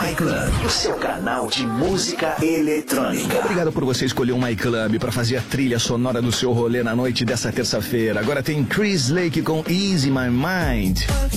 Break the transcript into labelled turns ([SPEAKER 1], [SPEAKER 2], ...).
[SPEAKER 1] MyClub, o seu canal de música eletrônica.
[SPEAKER 2] Obrigado por você escolher um MyClub para fazer a trilha sonora do seu rolê na noite dessa terça-feira. Agora tem Chris Lake com Easy My Mind.